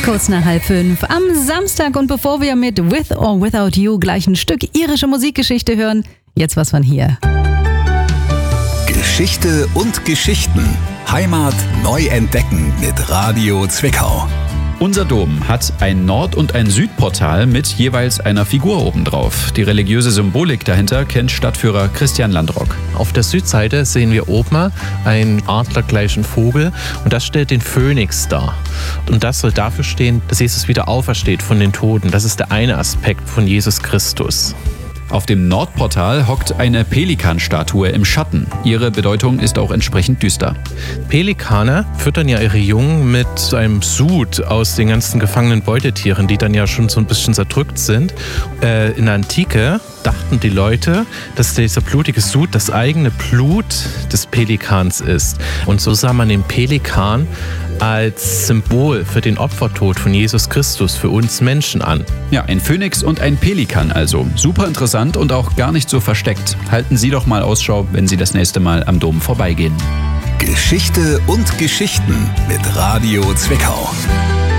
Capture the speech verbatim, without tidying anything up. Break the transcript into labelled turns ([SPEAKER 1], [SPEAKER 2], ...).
[SPEAKER 1] Kurz nach halb fünf am Samstag, und bevor wir mit With or Without You gleich ein Stück irische Musikgeschichte hören, jetzt was von hier.
[SPEAKER 2] Geschichte und Geschichten. Heimat neu entdecken mit Radio Zwickau.
[SPEAKER 3] Unser Dom hat ein Nord- und ein Südportal mit jeweils einer Figur obendrauf. Die religiöse Symbolik dahinter kennt Stadtführer Christian Landrock.
[SPEAKER 4] Auf der Südseite sehen wir oben einen adlergleichen Vogel, und das stellt den Phönix dar. Und das soll dafür stehen, dass Jesus wieder aufersteht von den Toten. Das ist der eine Aspekt von Jesus Christus.
[SPEAKER 3] Auf dem Nordportal hockt eine Pelikanstatue im Schatten. Ihre Bedeutung ist auch entsprechend düster.
[SPEAKER 4] Pelikane füttern ja ihre Jungen mit so einem Sud aus den ganzen gefangenen Beutetieren, die dann ja schon so ein bisschen zerdrückt sind. Äh, in der Antike dachten die Leute, dass dieser blutige Sud das eigene Blut des Pelikans ist. Und so sah man den Pelikan als Symbol für den Opfertod von Jesus Christus für uns Menschen an.
[SPEAKER 3] Ja, ein Phönix und ein Pelikan also. Super interessant und auch gar nicht so versteckt. Halten Sie doch mal Ausschau, wenn Sie das nächste Mal am Dom vorbeigehen.
[SPEAKER 2] Geschichte und Geschichten mit Radio Zwickau.